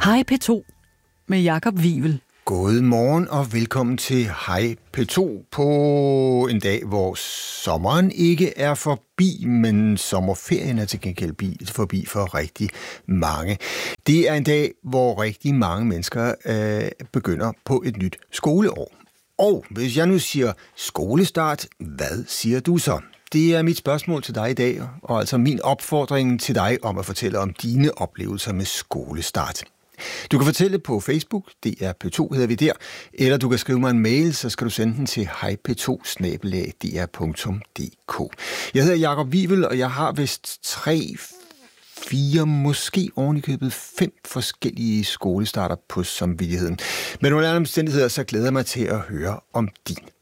Hej P2 med Jakob Wivel. God morgen og velkommen til Hej P2 på en dag, hvor sommeren ikke er forbi, men sommerferien er til gengæld forbi for rigtig mange. Det er en dag, hvor rigtig mange mennesker begynder på et nyt skoleår. Og hvis jeg nu siger skolestart, hvad siger du så? Det er mit spørgsmål til dig i dag, og altså min opfordring til dig om at fortælle om dine oplevelser med skolestart. Du kan fortælle på Facebook, det er P2 hedder vi der, eller du kan skrive mig en mail, så skal du sende den til hejp2@dr.dk. Jeg hedder Jakob Wivel, og jeg har vist 3-4, måske ovenikøbet 5 forskellige skolestarter på samvittigheden. Men under andre omstændigheder, så glæder jeg mig til at høre om din.